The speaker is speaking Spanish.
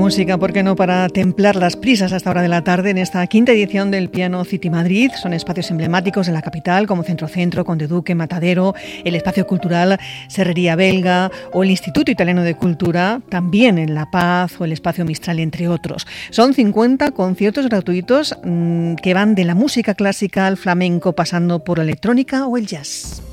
Música, ¿por qué no?, para templar las prisas a esta hora de la tarde en esta quinta edición del Piano City Madrid. Son espacios emblemáticos de la capital como Centro, Conde Duque, Matadero, el espacio cultural Serrería Belga o el Instituto Italiano de Cultura, también en La Paz o el espacio Mistral, entre otros. Son 50 conciertos gratuitos que van de la música clásica al flamenco, pasando por la electrónica o el jazz.